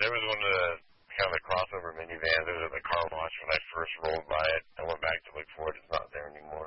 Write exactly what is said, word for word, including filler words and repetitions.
It was one of the kind of the crossover minivans. It was at the car wash when I first rolled by it. I went back to look for it. It's not there anymore.